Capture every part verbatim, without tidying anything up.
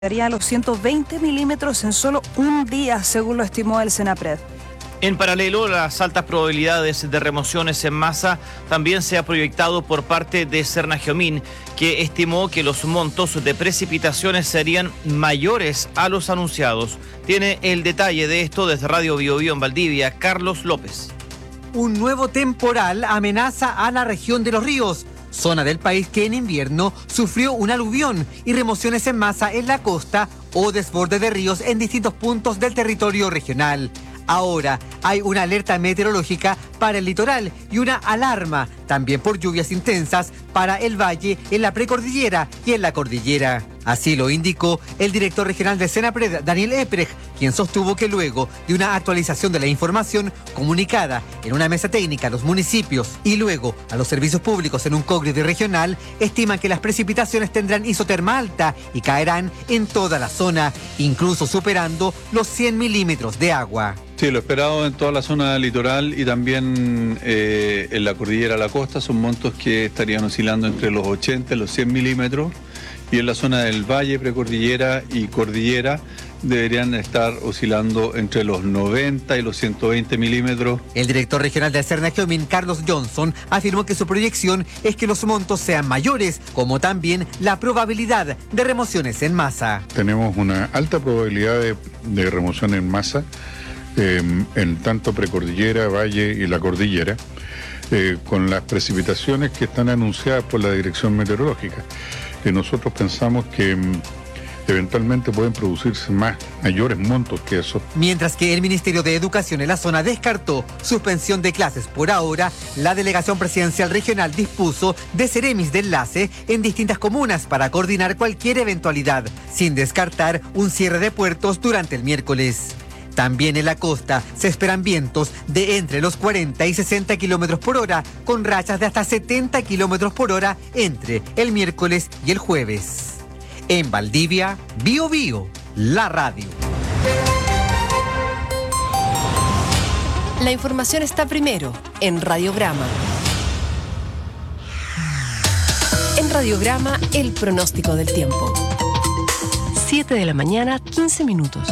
llegaría a los ciento veinte milímetros en solo un día, según lo estimó el Senapred. En paralelo, las altas probabilidades de remociones en masa también se ha proyectado por parte de Cernagiomín, que estimó que los montos de precipitaciones serían mayores a los anunciados. Tiene el detalle de esto desde Radio Bio Bio en Valdivia, Carlos López. Un nuevo temporal amenaza a la región de Los Ríos, zona del país que en invierno sufrió un aluvión y remociones en masa en la costa o desborde de ríos en distintos puntos del territorio regional. Ahora hay una alerta meteorológica para el litoral y una alarma también por lluvias intensas para el valle, en la precordillera y en la cordillera. Así lo indicó el director regional de Senapred, Daniel Epprecht, quien sostuvo que luego de una actualización de la información comunicada en una mesa técnica a los municipios y luego a los servicios públicos en un cónclave regional, estiman que las precipitaciones tendrán isoterma alta y caerán en toda la zona, incluso superando los cien milímetros de agua. Sí, lo esperado en toda la zona litoral y también eh, en la cordillera a la costa son montos que estarían oscilando entre los ochenta y los cien milímetros, y en la zona del valle, precordillera y cordillera deberían estar oscilando entre los noventa y los ciento veinte milímetros. El director regional de Cernagiomín, Carlos Johnson, afirmó que su proyección es que los montos sean mayores, como también la probabilidad de remociones en masa. Tenemos una alta probabilidad de, de remoción en masa eh, en tanto precordillera, valle y la cordillera, eh, con las precipitaciones que están anunciadas por la Dirección Meteorológica. Que nosotros pensamos que um, eventualmente pueden producirse más, mayores montos que eso. Mientras que el Ministerio de Educación en la zona descartó suspensión de clases por ahora, la Delegación Presidencial Regional dispuso de seremis de enlace en distintas comunas para coordinar cualquier eventualidad, sin descartar un cierre de puertos durante el miércoles. También en la costa se esperan vientos de entre los cuarenta y sesenta kilómetros por hora, con rachas de hasta setenta kilómetros por hora entre el miércoles y el jueves. En Valdivia, Bio Bio, la radio. La información está primero en Radiograma. En Radiograma, el pronóstico del tiempo. siete de la mañana, quince minutos.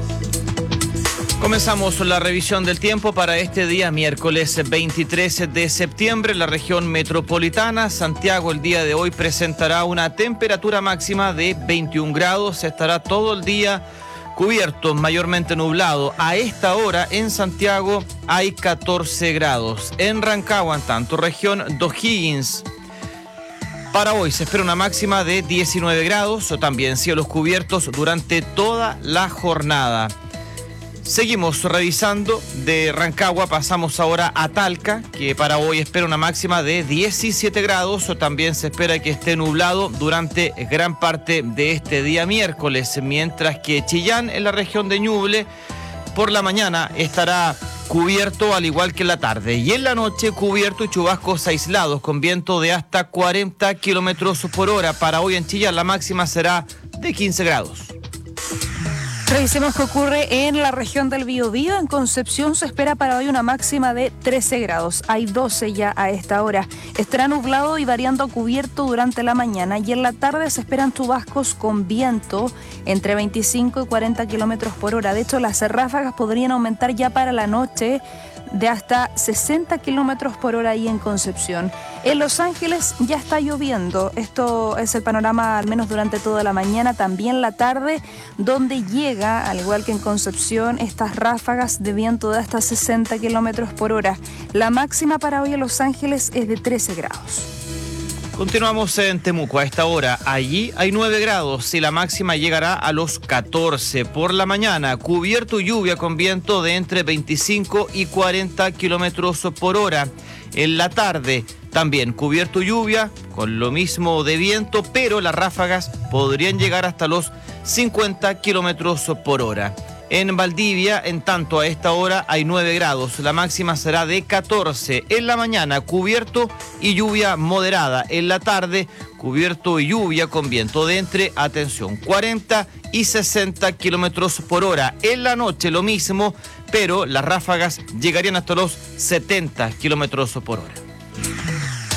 Comenzamos la revisión del tiempo para este día miércoles veintitrés de septiembre. La región metropolitana, Santiago, el día de hoy presentará una temperatura máxima de veintiún grados. Estará todo el día cubierto, mayormente nublado. A esta hora en Santiago hay catorce grados. En Rancagua, en tanto, región d'O'Higgins, para hoy se espera una máxima de diecinueve grados, o también cielos cubiertos durante toda la jornada. Seguimos revisando. De Rancagua pasamos ahora a Talca, que para hoy espera una máxima de diecisiete grados, o también se espera que esté nublado durante gran parte de este día miércoles, mientras que Chillán, en la región de Ñuble, por la mañana estará cubierto al igual que en la tarde, y en la noche cubierto y chubascos aislados con viento de hasta cuarenta kilómetros por hora. Para hoy en Chillán la máxima será de quince grados. Revisemos qué ocurre en la región del Biobío. En Concepción se espera para hoy una máxima de trece grados. Hay doce ya a esta hora. Estará nublado y variando a cubierto durante la mañana, y en la tarde se esperan chubascos con viento entre veinticinco y cuarenta kilómetros por hora. De hecho, las ráfagas podrían aumentar ya para la noche de hasta sesenta kilómetros por hora ahí en Concepción. En Los Ángeles ya está lloviendo. Esto es el panorama al menos durante toda la mañana, también la tarde, donde llega, al igual que en Concepción, estas ráfagas de viento de hasta sesenta kilómetros por hora. La máxima para hoy en Los Ángeles es de trece grados. Continuamos en Temuco a esta hora. Allí hay nueve grados y la máxima llegará a los catorce. Por la mañana, cubierto y lluvia con viento de entre veinticinco y cuarenta kilómetros por hora. En la tarde, también cubierto y lluvia con lo mismo de viento, pero las ráfagas podrían llegar hasta los cincuenta kilómetros por hora. En Valdivia, en tanto, a esta hora hay nueve grados, la máxima será de catorce. En la mañana, cubierto y lluvia moderada. En la tarde, cubierto y lluvia con viento de entre, atención, cuarenta y sesenta kilómetros por hora. En la noche, lo mismo, pero las ráfagas llegarían hasta los setenta kilómetros por hora.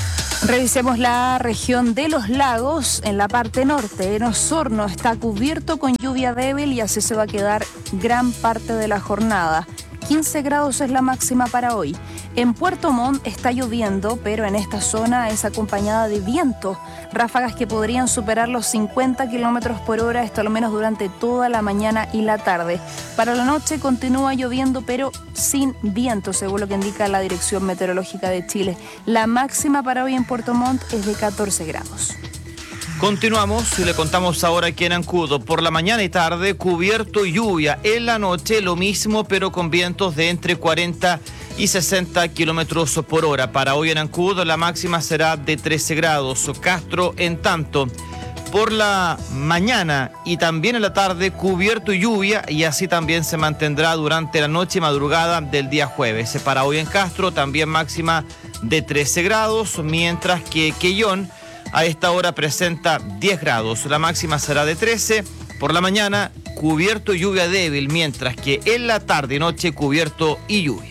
Revisemos la región de los lagos. En la parte norte, en Osorno, está cubierto con lluvia débil y así se va a quedar gran parte de la jornada. quince grados es la máxima para hoy. En Puerto Montt está lloviendo, pero en esta zona es acompañada de viento. Ráfagas que podrían superar los cincuenta kilómetros por hora, esto al menos durante toda la mañana y la tarde. Para la noche continúa lloviendo, pero sin viento, según lo que indica la Dirección Meteorológica de Chile. La máxima para hoy en Puerto Montt es de catorce grados. Continuamos y le contamos ahora aquí en Ancudo. Por la mañana y tarde, cubierto y lluvia. En la noche, lo mismo, pero con vientos de entre cuarenta y sesenta kilómetros por hora. Para hoy en Ancudo, la máxima será de trece grados. Castro, en tanto, por la mañana y también en la tarde, cubierto y lluvia, y así también se mantendrá durante la noche y madrugada del día jueves. Para hoy en Castro, también máxima de trece grados, mientras que Quellón a esta hora presenta diez grados. La máxima será de trece. Por la mañana, cubierto y lluvia débil, mientras que en la tarde y noche, cubierto y lluvia.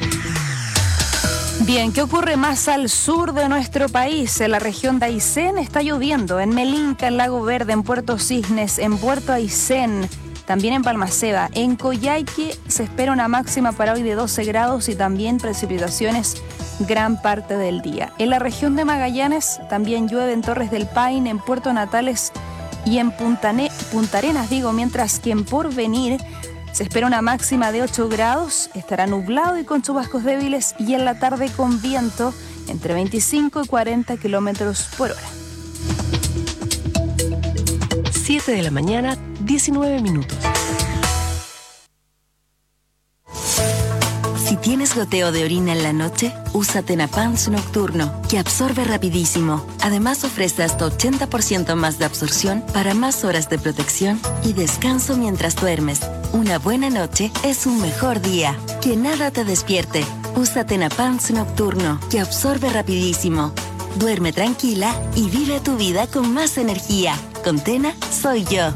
Bien, ¿qué ocurre más al sur de nuestro país? En la región de Aysén está lloviendo. En Melinca, en Lago Verde, en Puerto Cisnes, en Puerto Aysén, también en Balmaceda. En Coyhaique se espera una máxima para hoy de doce grados y también precipitaciones gran parte del día. En la región de Magallanes también llueve en Torres del Paine, en Puerto Natales y en Punta, Ne- Punta Arenas, digo, mientras que en Porvenir se espera una máxima de ocho grados, estará nublado y con chubascos débiles y en la tarde con viento entre veinticinco y cuarenta kilómetros por hora. siete de la mañana, diecinueve minutos. Si tienes goteo de orina en la noche, usa Tenapans Nocturno, que absorbe rapidísimo. Además ofrece hasta ochenta por ciento más de absorción para más horas de protección y descanso mientras duermes. Una buena noche es un mejor día. Que nada te despierte. Usa Tenapans Nocturno, que absorbe rapidísimo. Duerme tranquila y vive tu vida con más energía. Con Tena, soy yo.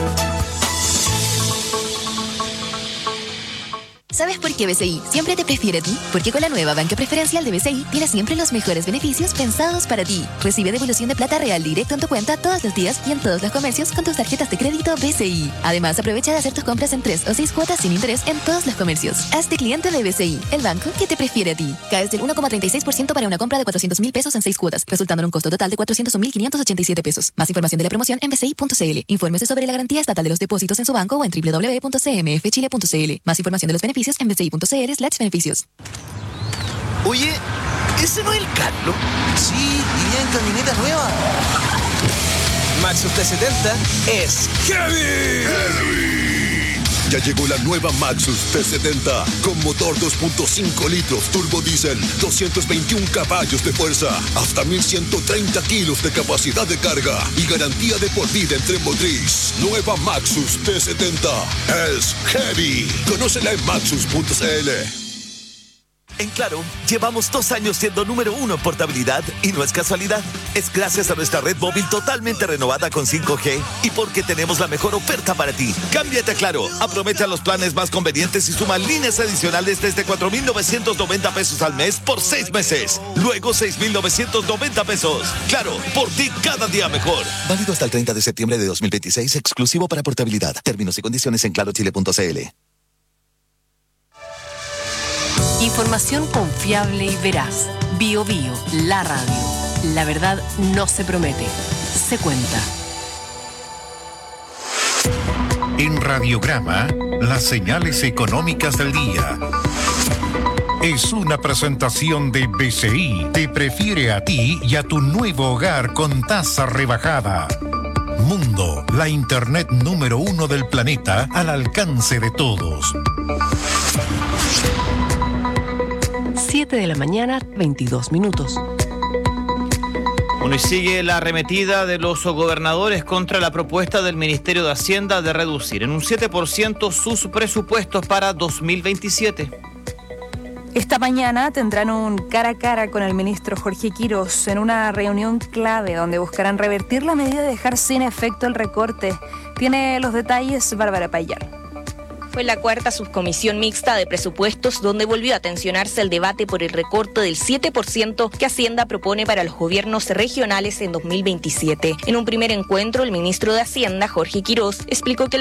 ¿Sabes por qué B C I siempre te prefiere a ti? Porque con la nueva banca preferencial de B C I tienes siempre los mejores beneficios pensados para ti. Recibe devolución de plata real directo en tu cuenta todos los días y en todos los comercios con tus tarjetas de crédito B C I. Además, aprovecha de hacer tus compras en tres o seis cuotas sin interés en todos los comercios. Hazte cliente de B C I, el banco que te prefiere a ti. Caes del uno coma treinta y seis por ciento para una compra de cuatrocientos mil pesos en seis cuotas, resultando en un costo total de cuatrocientos mil quinientos ochenta y siete pesos. Más información de la promoción en b c i punto c l. Infórmese sobre la garantía estatal de los depósitos en su banco o en w w w punto c m f chile punto c l. Más información de los beneficios en b c i punto c l slash beneficios. Oye, ¿ese no es el Carlos? Sí, iría en camioneta nueva. Maxus T setenta es heavy. Heavy. Ya llegó la nueva Maxus T setenta con motor dos punto cinco litros turbo diésel, doscientos veintiún caballos de fuerza, hasta mil ciento treinta kilos de capacidad de carga y garantía de por vida en tren motriz. Nueva Maxus T setenta es heavy. Conócela en maxus punto c l. En Claro, llevamos dos años siendo número uno en portabilidad y no es casualidad. Es gracias a nuestra red móvil totalmente renovada con cinco G y porque tenemos la mejor oferta para ti. Cámbiate a Claro, aprovecha los planes más convenientes y suma líneas adicionales desde cuatro mil novecientos noventa pesos al mes por seis meses. Luego seis mil novecientos noventa pesos. Claro, por ti cada día mejor. Válido hasta el treinta de septiembre de dos mil veintiséis, exclusivo para portabilidad. Términos y condiciones en claro chile punto c l. Información confiable y veraz. Bio Bio, la radio. La verdad no se promete, se cuenta. En Radiograma, las señales económicas del día. Es una presentación de B C I. Te prefiere a ti y a tu nuevo hogar con tasa rebajada. Mundo, la internet número uno del planeta al alcance de todos. siete de la mañana, veintidós minutos. Bueno, y sigue la arremetida de los gobernadores contra la propuesta del Ministerio de Hacienda de reducir en un siete por ciento sus presupuestos para dos mil veintisiete. Esta mañana tendrán un cara a cara con el ministro Jorge Quirós en una reunión clave donde buscarán revertir la medida de dejar sin efecto el recorte. Tiene los detalles Bárbara Payar. Fue la cuarta subcomisión mixta de presupuestos donde volvió a tensionarse el debate por el recorte del siete por ciento que Hacienda propone para los gobiernos regionales en dos mil veintisiete. En un primer encuentro, el ministro de Hacienda, Jorge Quirós, explicó que